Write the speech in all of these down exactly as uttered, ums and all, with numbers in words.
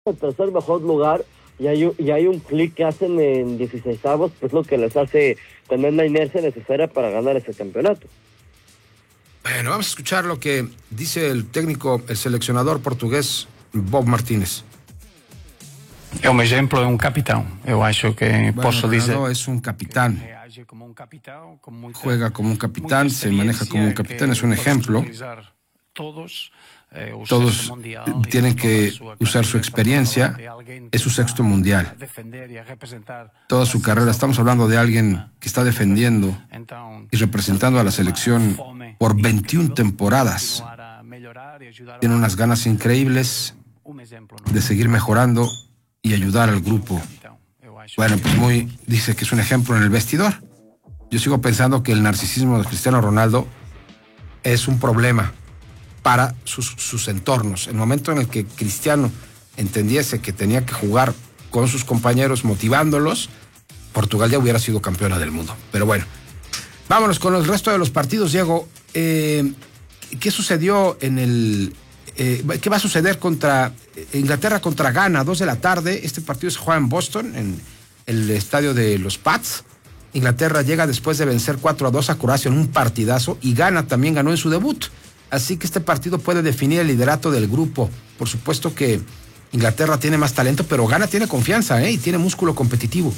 el tercer mejor lugar y hay, y hay un clic que hacen en dieciseisavos, que es lo que les hace tener la inercia necesaria para ganar ese campeonato. Bueno, vamos a escuchar lo que dice el técnico, el seleccionador portugués Bob Martínez. É um exemplo, é um capitão. Eu acho que bueno, posso dizer. Es un capitán. Juega como un capitán, se maneja como un capitán, es un ejemplo. Todos tienen que usar su experiencia. Es su sexto mundial. Toda su carrera. Estamos hablando de alguien que está defendiendo y representando a la selección por veintiuna temporadas. Tiene unas ganas increíbles de seguir mejorando y ayudar al grupo. Bueno, pues muy, dice que es un ejemplo en el vestidor. Yo sigo pensando que el narcisismo de Cristiano Ronaldo es un problema para sus, sus entornos. El momento en el que Cristiano entendiese que tenía que jugar con sus compañeros, motivándolos, Portugal ya hubiera sido campeona del mundo. Pero bueno, vámonos con el resto de los partidos, Diego. Eh, ¿Qué sucedió en el... Eh, ¿Qué va a suceder contra Inglaterra contra Ghana? Dos de la tarde. Este partido se juega en Boston, en el estadio de los Pats. Inglaterra llega después de vencer cuatro a dos a Croacia en un partidazo, y Ghana también ganó en su debut. Así que este partido puede definir el liderato del grupo. Por supuesto que Inglaterra tiene más talento, pero Ghana tiene confianza, ¿eh? Y tiene músculo competitivo.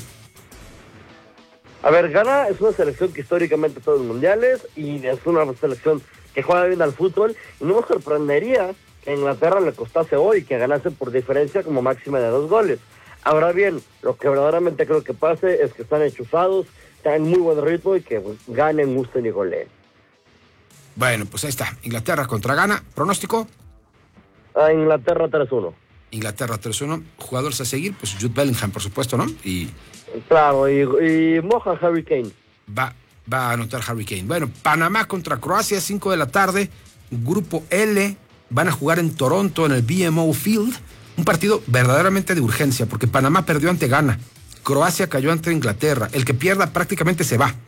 A ver, Ghana es una selección que históricamente está en los mundiales y es una selección que juega bien al fútbol, y no me sorprendería que a Inglaterra le costase hoy que ganase por diferencia como máxima de dos goles. Ahora bien, lo que verdaderamente creo que pase es que están enchufados, están en muy buen ritmo y que pues, ganen, gusten y goleen. Bueno, pues ahí está. Inglaterra contra Ghana. ¿Pronóstico? A Inglaterra tres uno. Inglaterra tres uno. Jugadores a seguir, pues Jude Bellingham, por supuesto, ¿no? Y claro, y, y moja Harry Kane. Va, va a anotar Harry Kane. Bueno, Panamá contra Croacia, cinco de la tarde. Grupo L. Van a jugar en Toronto, en el B M O Field. Un partido verdaderamente de urgencia, porque Panamá perdió ante Ghana. Croacia cayó ante Inglaterra. El que pierda prácticamente se va.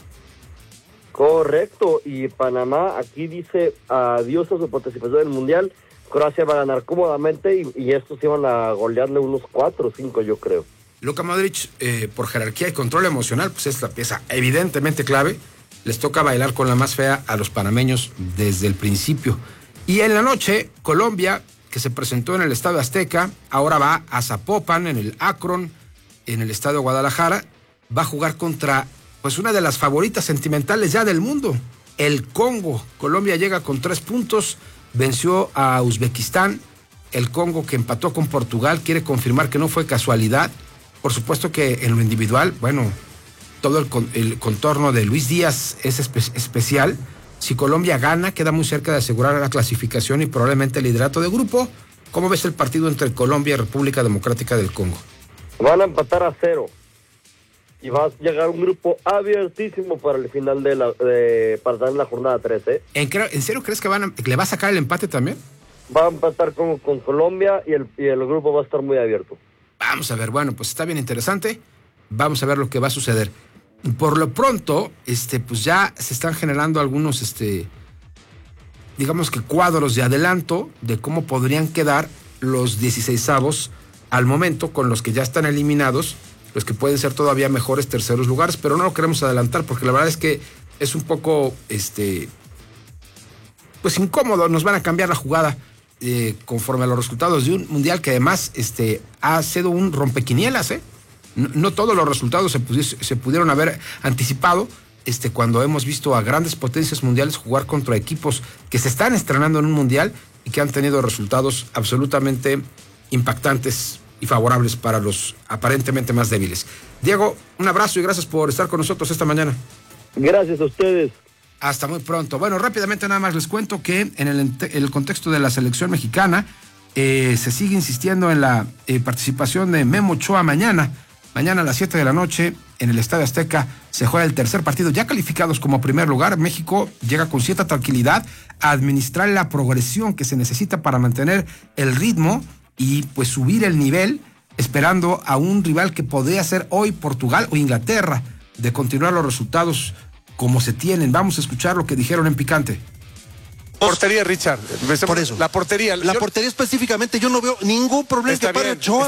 Correcto, y Panamá aquí dice adiós a su participación en el Mundial. Croacia va a ganar cómodamente y, y estos iban a golearle unos cuatro o cinco, yo creo. Luka Modric, eh, por jerarquía y control emocional, pues es la pieza evidentemente clave. Les toca bailar con la más fea a los panameños desde el principio. Y en la noche, Colombia, que se presentó en el Estadio Azteca, ahora va a Zapopan, en el Akron, en el Estadio Guadalajara, va a jugar contra pues una de las favoritas sentimentales ya del mundo, el Congo. Colombia llega con tres puntos, venció a Uzbekistán. El Congo, que empató con Portugal, quiere confirmar que no fue casualidad. Por supuesto que en lo individual, bueno, todo el, con, el contorno de Luis Díaz es espe- especial. Si Colombia gana, queda muy cerca de asegurar la clasificación y probablemente el liderato de grupo. ¿Cómo ves el partido entre Colombia y República Democrática del Congo? Van a empatar a cero. Y va a llegar un grupo abiertísimo para el final de la de, para dar la jornada trece. ¿En, ¿En serio crees que van a, le va a sacar el empate también? Va a empatar con, con Colombia y el, y el grupo va a estar muy abierto. Vamos a ver, bueno, pues está bien interesante. Vamos a ver lo que va a suceder. Por lo pronto, este, pues ya se están generando algunos, este, digamos que cuadros de adelanto de cómo podrían quedar los dieciseisavos al momento, con los que ya están eliminados, los que pueden ser todavía mejores terceros lugares, pero no lo queremos adelantar porque la verdad es que es un poco, este, pues incómodo. Nos van a cambiar la jugada eh, conforme a los resultados de un mundial que además, este, ha sido un rompequinielas, ¿eh? No, no todos los resultados se, pudi- se pudieron haber anticipado, este, cuando hemos visto a grandes potencias mundiales jugar contra equipos que se están estrenando en un mundial y que han tenido resultados absolutamente impactantes y favorables para los aparentemente más débiles. Diego, un abrazo y gracias por estar con nosotros esta mañana. Gracias a ustedes. Hasta muy pronto. Bueno, rápidamente nada más les cuento que en el, el contexto de la selección mexicana eh, se sigue insistiendo en la eh, participación de Memo Ochoa mañana. Mañana a las siete de la noche en el Estadio Azteca se juega el tercer partido. Ya calificados como primer lugar, México llega con cierta tranquilidad a administrar la progresión que se necesita para mantener el ritmo y pues subir el nivel, esperando a un rival que podría ser hoy Portugal o Inglaterra, de continuar los resultados como se tienen. Vamos a escuchar lo que dijeron en Picante. Portería, Richard. Por eso. La portería. La yo... portería específicamente, yo no veo ningún problema. Está que pare bien. Ochoa.